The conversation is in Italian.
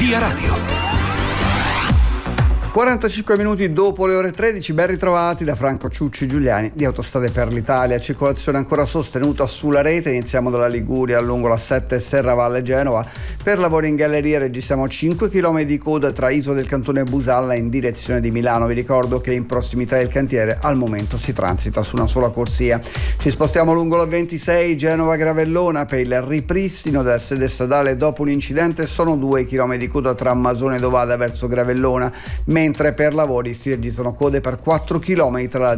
Via Radio. 45 minuti dopo le ore 13, ben ritrovati da Franco Ciucci Giuliani di Autostrade per l'Italia. Circolazione ancora sostenuta sulla rete, iniziamo dalla Liguria lungo la 7 Serravalle Genova. Per lavori in galleria registriamo 5 km di coda tra Isola del Cantone e Busalla in direzione di Milano. Vi ricordo che in prossimità del cantiere al momento si transita su una sola corsia. Ci spostiamo lungo la 26 Genova Gravellona per il ripristino della sede stradale dopo un incidente. Sono 2 km di coda tra Masone e Dovada verso Gravellona, mentre per lavori si registrano code per 4 km tra la